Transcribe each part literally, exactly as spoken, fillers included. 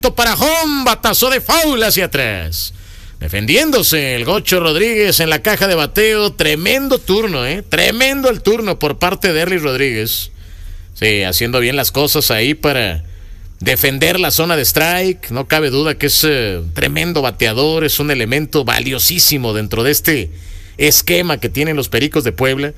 Para home, batazo de foul hacia atrás. Defendiéndose el Gocho Rodríguez en la caja de bateo. Tremendo turno, eh. Tremendo el turno por parte de Erlis Rodríguez. Sí, haciendo bien las cosas ahí para defender la zona de strike. No cabe duda que es eh, tremendo bateador. Es un elemento valiosísimo dentro de este esquema que tienen los Pericos de Puebla.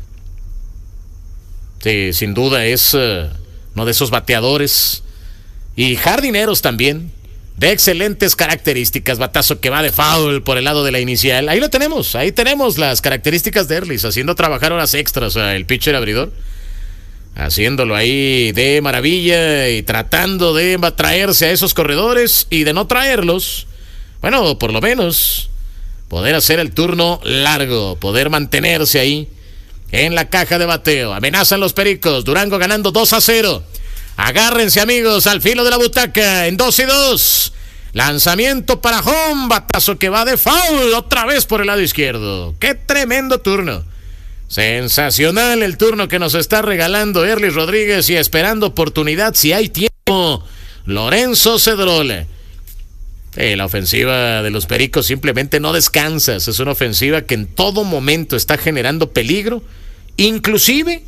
Sí, sin duda es uh, uno de esos bateadores y jardineros también, de excelentes características. Batazo que va de foul por el lado de la inicial. Ahí lo tenemos, ahí tenemos las características de Erlis, haciendo trabajar horas extras al pitcher abridor, haciéndolo ahí de maravilla y tratando de traerse a esos corredores, y de no traerlos, bueno, por lo menos poder hacer el turno largo, poder mantenerse ahí en la caja de bateo. Amenazan los Pericos. Durango ganando dos a cero. Agárrense, amigos, al filo de la butaca en dos y dos. Lanzamiento para home, batazo que va de foul otra vez por el lado izquierdo. ¡Qué tremendo turno! Sensacional el turno que nos está regalando Erlis Rodríguez, y esperando oportunidad si hay tiempo Lorenzo Cedrola. Sí, la ofensiva de los Pericos simplemente no descansa. Es una ofensiva que en todo momento está generando peligro, inclusive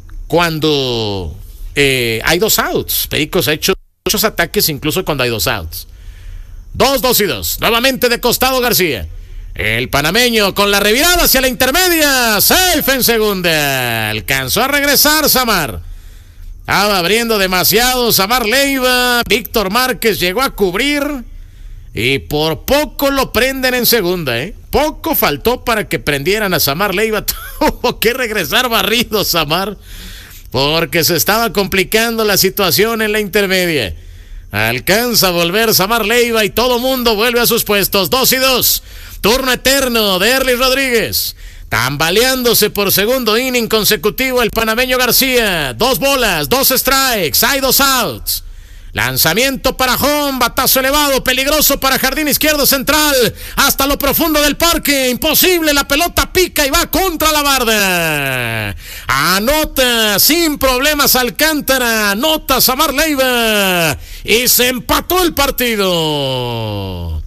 cuando eh, hay dos outs. Pericos ha hecho muchos ataques incluso cuando hay dos outs. Dos, dos y dos. Nuevamente de costado García. El panameño con la revirada hacia la intermedia. Safe en segunda. Alcanzó a regresar Samar. Estaba abriendo demasiado Samar Leiva. Víctor Márquez llegó a cubrir y por poco lo prenden en segunda, ¿eh? Poco faltó para que prendieran a Samar Leiva. Tuvo que regresar barrido Samar, porque se estaba complicando la situación en la intermedia. Alcanza a volver Samar Leiva y todo mundo vuelve a sus puestos. Dos y dos. Turno eterno de Erlis Rodríguez. Tambaleándose por segundo inning consecutivo el panameño García. Dos bolas, dos strikes, hay dos outs. Lanzamiento para home, batazo elevado, peligroso para jardín izquierdo central, hasta lo profundo del parque. Imposible, la pelota pica y va contra la barda. Anota sin problemas Alcántara, anota Samar Leiva y se empató el partido.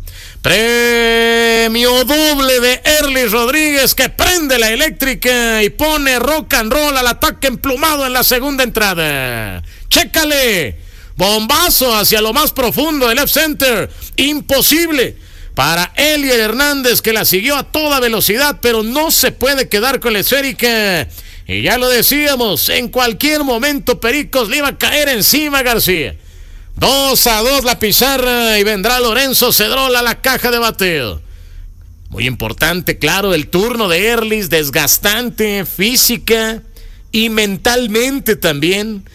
Premio doble de Erlis Rodríguez, que prende la eléctrica y pone rock and roll al ataque emplumado en la segunda entrada. Chécale. Bombazo hacia lo más profundo del left center. Imposible para Elier Hernández, que la siguió a toda velocidad, pero no se puede quedar con la esférica. Y ya lo decíamos, en cualquier momento Pericos le iba a caer encima a García. Dos a dos la pizarra, y vendrá Lorenzo Cedrola a la caja de bateo. Muy importante, claro, el turno de Erlis, desgastante física y mentalmente también.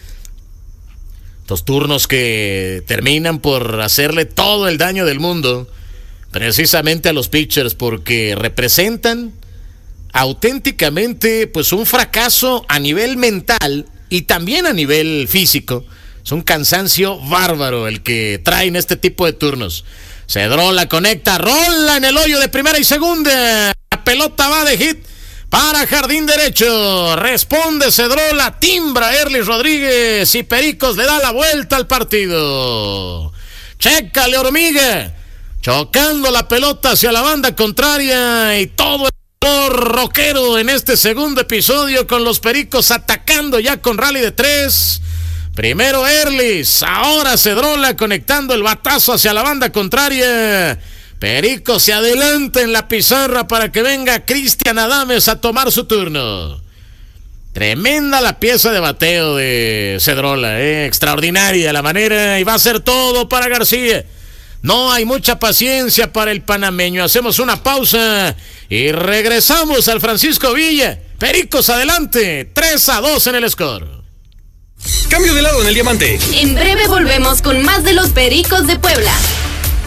Dos turnos que terminan por hacerle todo el daño del mundo precisamente a los pitchers, porque representan auténticamente pues un fracaso a nivel mental y también a nivel físico. Es un cansancio bárbaro el que traen este tipo de turnos. Cedrola conecta, rola en el hoyo de primera y segunda. La pelota va de hit para jardín derecho. Responde Cedrola, timbra Erlis Rodríguez y Pericos le da la vuelta al partido. Chécale, hormiga, chocando la pelota hacia la banda contraria, y todo el color rockero en este segundo episodio, con los Pericos atacando ya con rally de tres. Primero Erlis, ahora Cedrola conectando el batazo hacia la banda contraria. Perico se adelanta en la pizarra para que venga Cristian Adames a tomar su turno. Tremenda la pieza de bateo de Cedrola, eh, extraordinaria la manera, y va a ser todo para García. No hay mucha paciencia para el panameño. Hacemos una pausa y regresamos al Francisco Villa. Pericos adelante, tres a dos en el score. Cambio de lado en el diamante. En breve volvemos con más de los Pericos de Puebla.